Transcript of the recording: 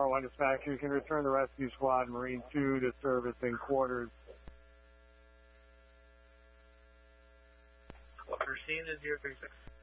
401 dispatcher. You can return the rescue squad Marine 2 to service in quarters. What we're seeing is 036.